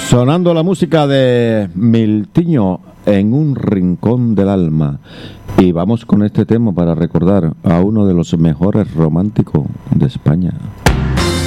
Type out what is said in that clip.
Sonando la música de Miltiño en un rincón del alma. Y vamos con este tema para recordar a uno de los mejores románticos de España.